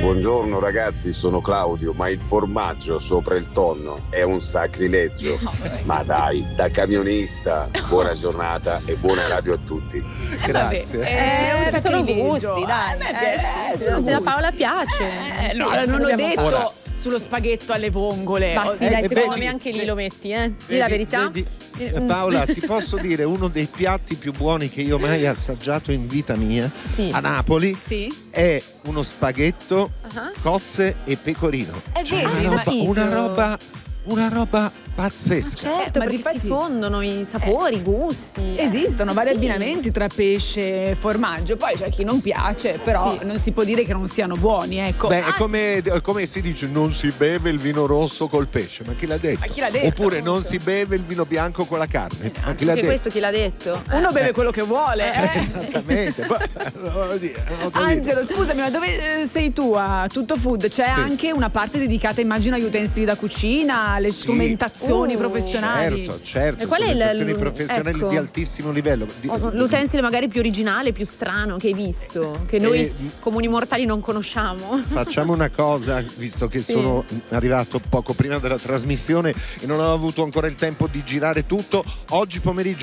Buongiorno ragazzi, sono Claudio, ma il formaggio sopra il tonno è un sacrilegio. Ma dai, da camionista, buona giornata e buona radio a tutti. Grazie. Sono gusti, dai. Se a Paola piace. No, non ho detto Ora. sullo spaghetto alle vongole. Ma sì, dai, secondo vedi- me anche lì lo metti, Di la verità. Paola, ti posso dire uno dei piatti più buoni che io mai assaggiato in vita mia Sì. a Napoli Sì. è uno spaghetto, cozze e pecorino. vedi, Una roba pazzesca. Certo, ma perché difatti- si fondono i sapori, i gusti. Esistono vari Sì. abbinamenti tra pesce e formaggio, poi c'è chi non piace, però Sì. non si può dire che non siano buoni, ecco. Beh, è come si dice, non si beve il vino rosso col pesce, ma chi l'ha detto? Ma chi l'ha detto? Oppure non si beve il vino bianco con la carne, ma chi l'ha Anche detto? questo chi l'ha detto? Uno beve quello che vuole. Esattamente. Voglio dire, ho capito. Angelo, scusami, ma dove sei tu a Tutto Food? C'è Sì. anche una parte dedicata, immagino, agli utensili da cucina, alle Sì. strumentazioni professionali. Certo, E qual è strumentazioni il- professionali ecco. di altissimo livello. L'utensile magari più originale, più strano che hai visto, che noi comuni mortali non conosciamo. Facciamo una cosa, visto che sono arrivato poco prima della trasmissione e non ho avuto ancora il tempo di girare tutto, oggi pomeriggio